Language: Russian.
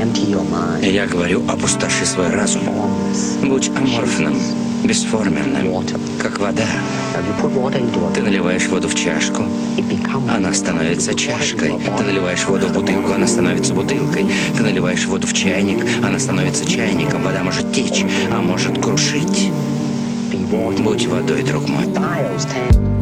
Я говорю, опустоши свой разум. Будь аморфным, бесформенным, как вода. Ты наливаешь воду в чашку, она становится чашкой. Ты наливаешь воду в бутылку, она становится бутылкой. Ты наливаешь воду в чайник, она становится чайником. Вода может течь, а может крушить. Будь водой, друг мой.